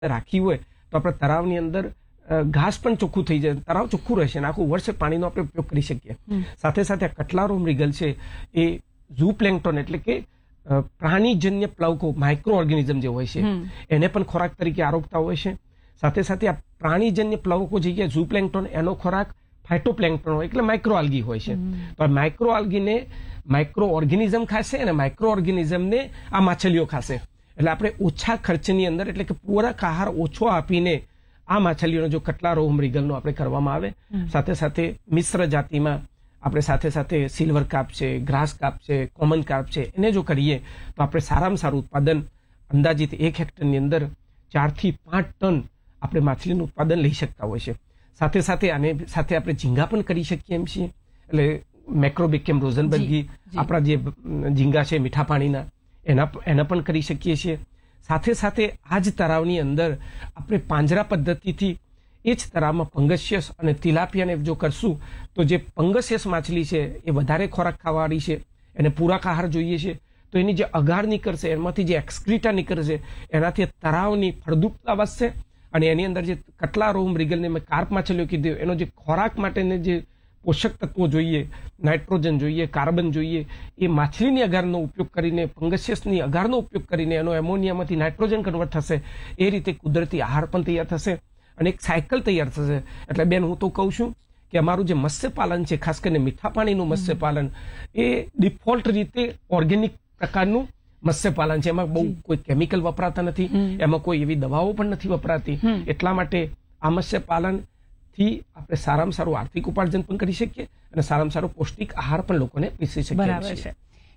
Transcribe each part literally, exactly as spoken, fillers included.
રાખી હોય તો આપણે તળાવની અંદર ઘાસ પણ ચોખ્ખું થઈ જાય, તળાવ ચોખ્ખું રહેશે અને આખું વર્ષ પાણીનો આપણે ઉપયોગ કરી શકીએ. સાથે સાથે આ કટલારો મૃગલ છે એ ઝૂ પ્લેન્કટોન એટલે કે પ્રાણીજન્ય પ્લવકો માઇક્રો ઓર્ગેનિઝમ જે હોય છે એને પણ ખોરાક તરીકે આરોગતા હોય છે. સાથે સાથે આ પ્રાણીજન્ય પ્લવકો જે કે ઝૂ પ્લેન્કટોન એનો ખોરાક ફાઇટોપ્લેન્કટોન હોય એટલે માઇક્રો આલ્ગી હોય છે. તો આ માઇક્રો આલ્ગીને માઇક્રો ઓર્ગેનિઝમ ખાશે અને માઇક્રો ઓર્ગેનિઝમને આ માછલીઓ ખાશે. એટલે આપણે ઓછા ખર્ચની અંદર એટલે કે પૂરક આહાર ઓછો આપીને આ માછલીઓનો જો કટલારો મૃગલનો આપણે કરવામાં આવે, સાથે સાથે મિશ્ર જાતિમાં આપણે સાથે સાથે સિલ્વર કાર્પ છે, ગ્રાસ કાર્પ છે, કોમન કાર્પ છે, એને જો કરીએ તો આપણે સારામાં સારું ઉત્પાદન અંદાજિત એક હેક્ટરની અંદર ચારથી પાંચ ટન આપણે માછલીનું ઉત્પાદન લઈ શકતા હોય છે. સાથે સાથે આને સાથે આપણે ઝીંગા પણ કરી શકીએ એમ છીએ. એટલે મેક્રોબેકેમ રોઝનબર્ગી આપણા જે ઝીંગા છે મીઠા પાણીના એના એના પણ કરી શકીએ છીએ. સાથે સાથે આ જ તળાવની અંદર આપણે પાંજરા પદ્ધતિથી એ જ તળાવમાં પંગસિયસ અને તિલાપિયાને જો કરશું તો જે પંગસિયસ માછલી છે એ વધારે ખોરાક ખાવાવાળી છે, એને પૂરક આહાર જોઈએ છે, તો એની જે અગાર નીકળશે એમાંથી જે એક્સક્રીટા નીકળશે એનાથી તળાવની ફળદ્રુપતા વધશે અને એની અંદર જે કટલારો મૃગલને મેં કાર્પ માછલીઓ કીધું એનો જે ખોરાક માટેને જે પોષક તત્વો જોઈએ, નાઇટ્રોજન જોઈએ, કાર્બન જોઈએ, એ માછલીની અગારનો ઉપયોગ કરીને પંગસિયસની અગારનો ઉપયોગ કરીને એનો એમોનિયામાંથી નાઇટ્રોજન કન્વર્ટ થશે. એ રીતે કુદરતી આહાર પણ તૈયાર થશે અને એક સાયકલ તૈયાર થશે. એટલે બેન હું તો કહું છું કે અમારું જે મત્સ્યપાલન છે, ખાસ કરીને મીઠા પાણીનું મત્સ્યપાલન, એ ડિફોલ્ટ રીતે ઓર્ગેનિક પ્રકારનું મત્સ્યપાલન છે. એમાં બહુ કોઈ કેમિકલ વપરાતા નથી, એમાં કોઈ એવી દવાઓ પણ નથી વપરાતી. એટલા માટે આ મત્સ્યપાલન થી આપણે સારામાં સારું આર્થિક ઉપાર્જન પણ કરી શકીએ અને સારામાં સારો પૌષ્ટિક આહાર પણ લોકોને પીસી શકીએ. બરાબર છે.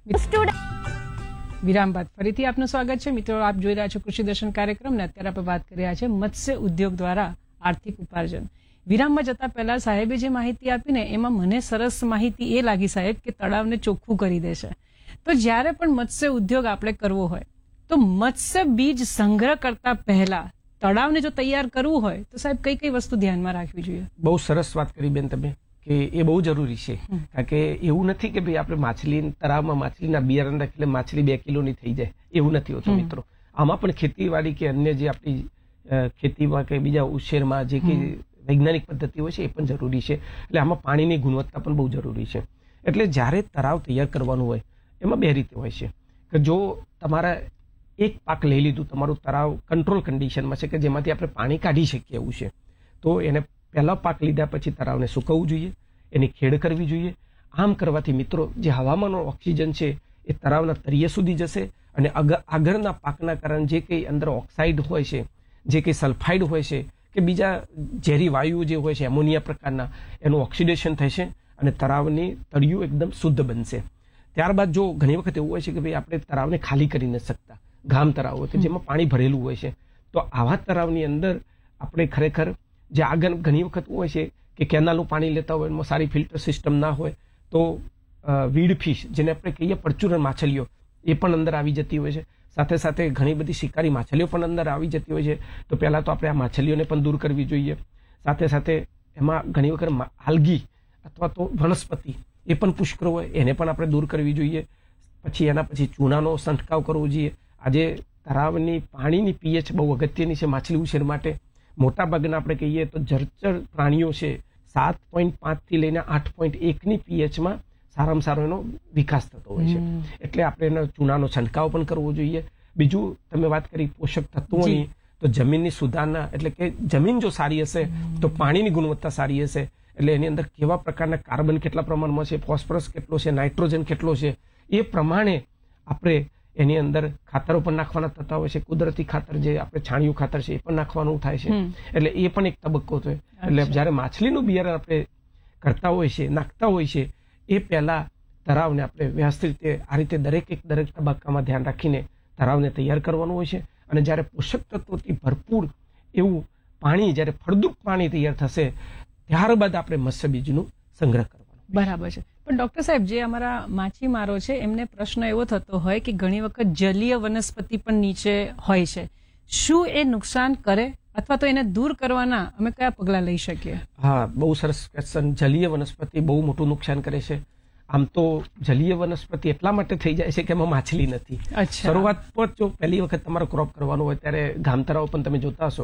વિરામ બાદ ફરીથી આપનું સ્વાગત છે. મિત્રો, આપ જોઈ રહ્યા છો કૃષિ દર્શન કાર્યક્રમ ને અત્યારે આપણે વાત કરી રહ્યા છે મત્સ્ય ઉદ્યોગ દ્વારા આર્થિક ઉપાર્જન. વિરામમાં જતા પહેલા સાહેબે જે માહિતી આપીને એમાં મને સરસ માહિતી એ લાગી સાહેબ કે તળાવને ચોખ્ખું કરી દેશે. તો જ્યારે પણ મત્સ્ય ઉદ્યોગ આપણે કરવો હોય તો મત્સ્ય બીજ સંગ્રહ કરતા પહેલા તળાવને જો તૈયાર કરવું હોય તો સાહેબ કઈ કઈ વસ્તુ ધ્યાનમાં રાખવી જોઈએ? બહુ સરસ વાત કરી બેન તમે કે એ બહુ જરૂરી છે. કારણ કે એવું નથી કે ભાઈ આપણે માછલી તળાવમાં માછલીના બિયારણ રાખીને માછલી બે કિલોની થઈ જાય, એવું નથી હોતું મિત્રો. આમાં પણ ખેતીવાડી કે અન્ય જે આપણી ખેતીમાં કે બીજા ઉછેરમાં જે કે વૈજ્ઞાનિક પદ્ધતિ હોય છે એ પણ જરૂરી છે. એટલે આમાં પાણીની ગુણવત્તા પણ બહુ જરૂરી છે. એટલે જ્યારે તળાવ તૈયાર કરવાનું હોય એમાં બે રીતે હોય છે કે જો તમારા એક પાક લઈ લીધું, તમારું તળાવ કંટ્રોલ કન્ડિશનમાં છે કે જેમાંથી આપણે પાણી કાઢી શકીએ એવું છે, તો એને પહેલા પાક લીધા પછી તળાવને સુકવવું જોઈએ, એની ખેડ કરવી જોઈએ. આમ કરવાથી મિત્રો જે હવામાનનો ઓક્સિજન છે એ તળાવના તળિયે સુધી જશે અને આગળના પાકના કારણે જે કંઈ અંદર ઓક્સાઇડ હોય છે, જે કંઈ સલ્ફાઇડ હોય છે કે બીજા ઝેરી વાયુઓ જે હોય છે એમોનિયા પ્રકારના, એનું ઓક્સિડેશન થશે અને તળાવની તળિયું એકદમ શુદ્ધ બનશે. ત્યારબાદ જો ઘણી વખત એવું હોય છે કે ભાઈ આપણે તળાવને ખાલી કરી નથી શકતા, ગામ તળાવ હોય કે જેમાં પાણી ભરેલું હોય છે, તો આવા તળાવની અંદર આપણે ખરેખર જે આગળ ઘણી વખત હોય છે કે કેનાલનું પાણી લેતા હોય એમાં સારી ફિલ્ટર સિસ્ટમ ના હોય તો વીડ ફિશ જેને આપણે કહીએ પરચુરણ માછલીઓ એ પણ અંદર આવી જતી હોય છે. સાથે સાથે ઘણી બધી શિકારી માછલીઓ પણ અંદર આવી જતી હોય છે. તો પહેલાં તો આપણે આ માછલીઓને પણ દૂર કરવી જોઈએ. સાથે સાથે એમાં ઘણી વખત આલ્ગી અથવા તો વનસ્પતિ એ પણ પુષ્કળ હોય એને પણ આપણે દૂર કરવી જોઈએ. પછી એના પછી ચૂનાનો છંટકાવ કરવો જોઈએ. આજે તળાવની પાણીની પીએચ બહુ અગત્યની છે માછલી ઉછેર માટે. મોટા ભાગના આપણે કહીએ તો જળચર પ્રાણીઓ છે સાત પોઈન્ટ પાંચ થી લઈને આઠ પોઈન્ટ એકની પીએચમાં સારામાં સારો એનો વિકાસ થતો હોય છે. એટલે આપણે એનો ચૂનાનો છંટકાવ પણ કરવો જોઈએ. બીજું તમે વાત કરી પોષક તત્વોની, તો જમીનની સુધારણા એટલે કે જમીન જો સારી હશે તો પાણીની ગુણવત્તા સારી હશે. એટલે એની અંદર કેવા પ્રકારના કાર્બન કેટલા પ્રમાણમાં છે, ફોસ્ફરસ કેટલો છે, નાઇટ્રોજન કેટલો છે, એ પ્રમાણે આપણે એની અંદર ખાતરો પણ નાખવાના થતા હોય છે. કુદરતી ખાતર જે આપણે છાણિયું ખાતર છે એ પણ નાખવાનું થાય છે. એટલે એ પણ એક તબક્કો છે. એટલે જયારે માછલીનું બિયારણ આપણે કરતા હોય છે, નાખતા હોય છે, એ પહેલા તળાવને આપણે વ્યવસ્થિત રીતે આ રીતે દરેક એક દરેક તબક્કામાં ધ્યાન રાખીને તળાવને તૈયાર કરવાનું હોય છે. અને જ્યારે પોષક તત્વોથી ભરપૂર એવું પાણી, જ્યારે ફળદ્રુપ પાણી તૈયાર થશે ત્યારબાદ આપણે મત્સ્ય બીજનું સંગ્રહ કરવાનો. બરાબર છે. પણ ડોક્ટર સાહેબ, જે અમારા માછીમારો છે એમને પ્રશ્ન એવો થતો હોય કે ઘણી વખત જલીય વનસ્પતિ પણ નીચે હોય છે, શું એ નુકસાન કરે અથવા તો એને દૂર કરવાના અમે કયા પગલા લઈ શકીએ? હા, બહુ સરસ ક્વેશ્ચન. જલીય વનસ્પતિ બહુ મોટું નુકસાન કરે છે. આમ તો જલીય વનસ્પતિ એટલા માટે થઈ જાય છે કે એમાં માછલી નથી. અચ્છા શરૂઆત પર જો પહેલી વખત તમારો ક્રોપ કરવાનો હોય ત્યારે ગામ તળાવ પણ તમે જોતા હશો